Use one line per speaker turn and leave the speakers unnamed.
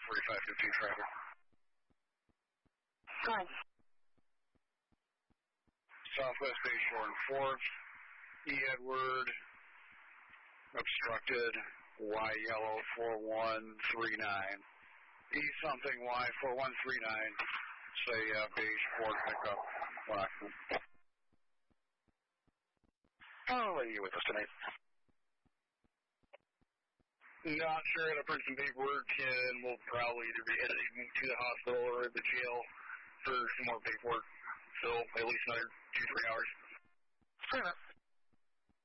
4515 traffic.
Fine.
Southwest Bayshore and 4th. E. Edward, obstructed, Y yellow 4139. E something Y 4139. Say beige Ford pickup. Blackman.
What are you with us tonight?
Not sure. I'll print some paperwork, and we'll probably either be heading to the hospital or the jail for some more paperwork. So at least another 2-3 hours.
Fair enough.